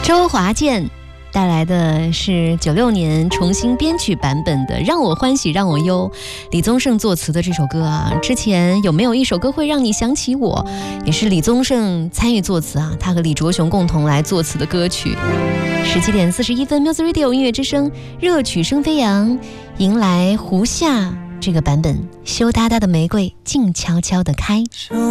周华健带来的是96年重新编曲版本的《让我欢喜让我忧》，李宗盛作词的这首歌啊，之前有没有一首歌会让你想起我，也是李宗盛参与作词啊，他和李卓雄共同来作词的歌曲。17点41分 Music Radio 音乐之声，热曲声飞扬，迎来胡夏这个版本，羞答答的玫瑰静悄悄地开。